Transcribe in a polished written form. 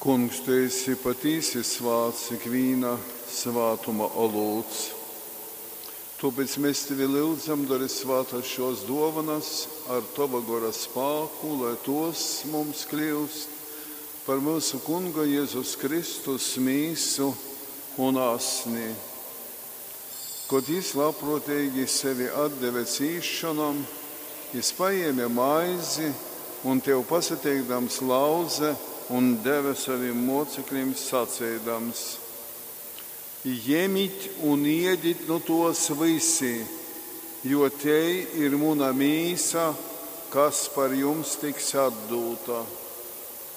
Kungs, tu esi patīsi svāts, ikvīna svātuma olūts. Tāpēc mēs tevi lūdzam, dari svātas šos dovanas ar tava gara spēku, lai tos mums kļūst par mūsu Kunga Jēzus Kristus mīsu un asni. Kad Jis labprātīgi sevi atdeva cīšanam, Jis paēma maizi un tev pasateikdams lauze un deva saviem mocekļiem sacēdams: Ņemiet un ēdiet no tos visi, jo te ir mana mīsa, kas par jums tiks atdota.